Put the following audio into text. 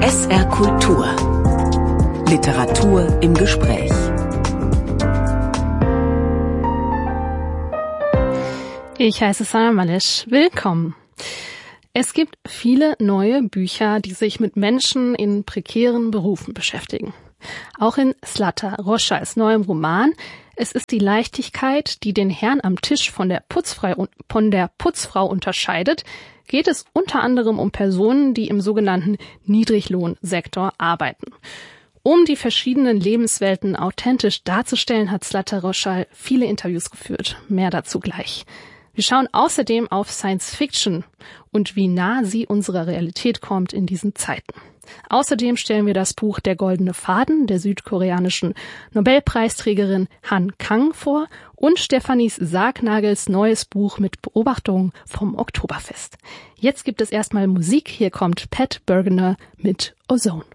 SR Kultur. Literatur im Gespräch. Ich heiße Sana Malisch. Willkommen. Es gibt viele neue Bücher, die sich mit Menschen in prekären Berufen beschäftigen. Auch in Zlata Roschals neuem Roman Es ist die Leichtigkeit, die den Herrn am Tisch von der Putzfrau unterscheidet, geht es unter anderem um Personen, die im sogenannten Niedriglohnsektor arbeiten. Um die verschiedenen Lebenswelten authentisch darzustellen, hat Zlata Roschal viele Interviews geführt. Mehr dazu gleich. Wir schauen außerdem auf Science Fiction und wie nah sie unserer Realität kommt in diesen Zeiten. Außerdem stellen wir das Buch Der goldene Faden der südkoreanischen Nobelpreisträgerin Han Kang vor und Stefanis Sargnagels neues Buch mit Beobachtungen vom Oktoberfest. Jetzt gibt es erstmal Musik. Hier kommt Pat Bergener mit Ozone.